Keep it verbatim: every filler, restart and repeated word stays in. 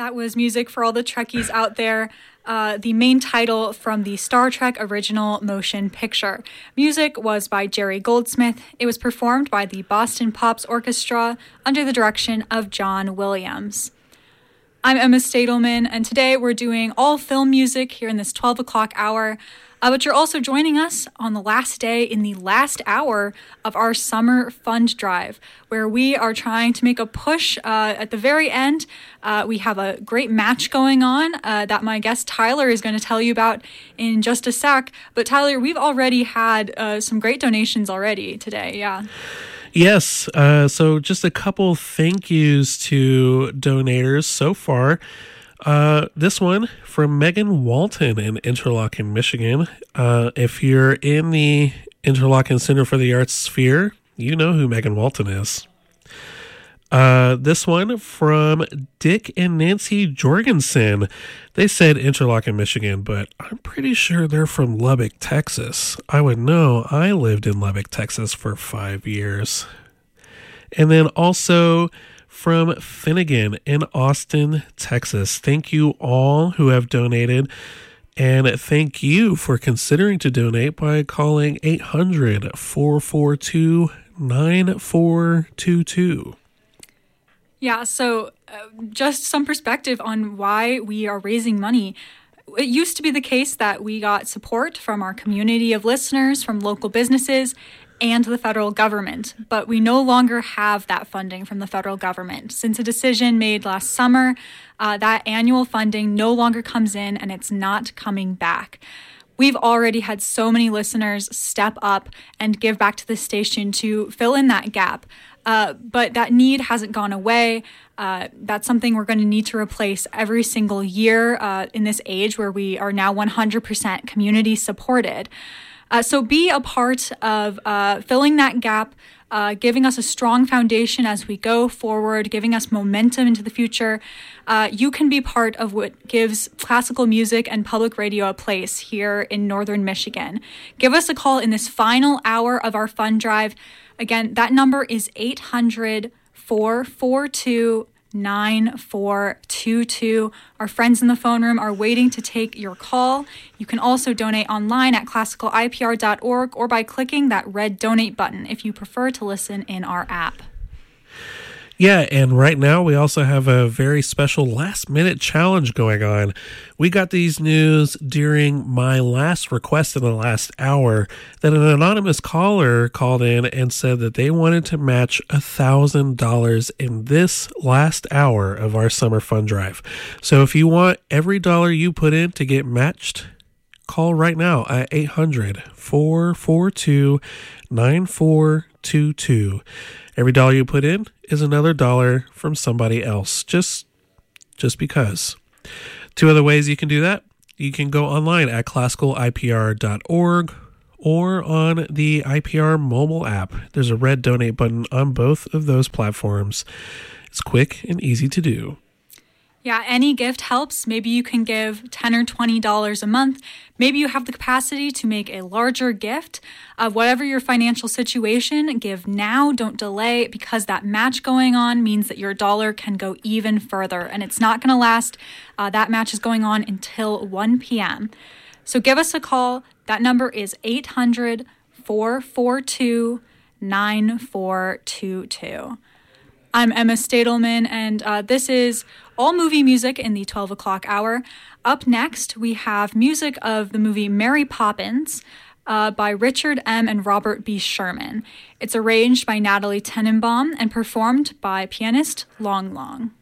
That was music for all the Trekkies out there. Uh, the main title from the Star Trek original motion picture. Music was by Jerry Goldsmith. It was performed by the Boston Pops Orchestra under the direction of John Williams. I'm Emma Stadelman, and today we're doing all film music here in this twelve o'clock hour. Uh, but you're also joining us on the last day in the last hour of our summer fund drive, where we are trying to make a push uh, at the very end. Uh, we have a great match going on uh, that my guest Tyler is going to tell you about in just a sec. But Tyler, we've already had uh, some great donations already today. Yeah. Yes. Uh, so just a couple thank yous to donators so far. Uh, this one from Megan Walton in Interlochen, Michigan. Uh, if you're in the Interlochen Center for the Arts sphere, you know who Megan Walton is. Uh, this one from Dick and Nancy Jorgensen. They said Interlochen, Michigan, but I'm pretty sure they're from Lubbock, Texas. I would know. I lived in Lubbock, Texas for five years. And then also from Finnegan in Austin, Texas. Thank you all who have donated, and thank you for considering to donate by calling eight hundred, four four two, nine four two two. Yeah, so uh, just some perspective on why we are raising money. It used to be the case that we got support from our community of listeners, from local businesses, and the federal government, but we no longer have that funding from the federal government. Since a decision made last summer, uh, that annual funding no longer comes in, and it's not coming back. We've already had so many listeners step up and give back to the station to fill in that gap, uh, but that need hasn't gone away. Uh, that's something we're going to need to replace every single year uh, in this age where we are now one hundred percent community supported. Uh, so be a part of uh, filling that gap, uh, giving us a strong foundation as we go forward, giving us momentum into the future. Uh, you can be part of what gives classical music and public radio a place here in Northern Michigan. Give us a call in this final hour of our fund drive. Again, that number is eight hundred, four four two, nine four two two. Our friends in the phone room are waiting to take your call. You can also donate online at classical I P R dot org or by clicking that red donate button if you prefer to listen in our app. Yeah, and right now we also have a very special last-minute challenge going on. We got these news during my last request in the last hour that an anonymous caller called in and said that they wanted to match one thousand dollars in this last hour of our summer fund drive. So if you want every dollar you put in to get matched, call right now at eight hundred, four four two, nine four two two. Every dollar you put in is another dollar from somebody else, just just because. Two other ways you can do that. You can go online at classical I P R dot org or on the I P R mobile app. There's a red donate button on both of those platforms. It's quick and easy to do. Yeah, any gift helps. Maybe you can give ten dollars or twenty dollars a month. Maybe you have the capacity to make a larger gift. Uh, whatever your financial situation, give now, don't delay, because that match going on means that your dollar can go even further, and it's not going to last. Uh, that match is going on until one p.m. So give us a call. That number is eight hundred, four four two, nine four two two. I'm Emma Stadelman, and uh, this is all movie music in the twelve o'clock hour. Up next, we have music of the movie Mary Poppins uh, by Richard M. and Robert B. Sherman. It's arranged by Natalie Tenenbaum and performed by pianist Long Long.